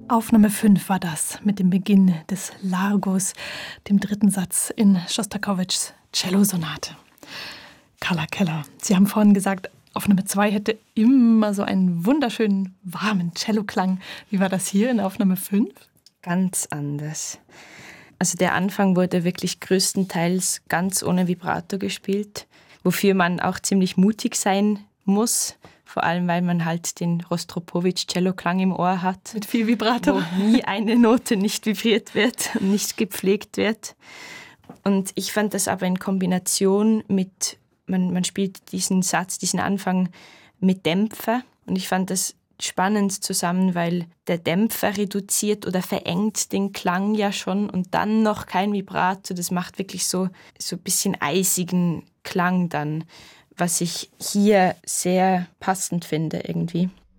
Aufnahme 5 war das mit dem Beginn des Largos, dem dritten Satz in Schostakowitschs Cellosonate. Carla Keller, Sie haben vorhin gesagt, Aufnahme 2 hätte immer so einen wunderschönen, warmen Celloklang. Wie war das hier in Aufnahme 5? Ganz anders. Also der Anfang wurde wirklich größtenteils ganz ohne Vibrato gespielt, wofür man auch ziemlich mutig sein muss. Vor allem, weil man halt den Rostropowitsch-Celloklang im Ohr hat. Mit viel Vibrato. Wo nie eine Note nicht vibriert wird und nicht gepflegt wird. Und ich fand das aber in Kombination mit, man spielt diesen Satz, diesen Anfang mit Dämpfer. Und ich fand das spannend zusammen, weil der Dämpfer reduziert oder verengt den Klang ja schon und dann noch kein Vibrato. Das macht wirklich so ein bisschen eisigen Klang dann, was ich hier sehr passend finde irgendwie.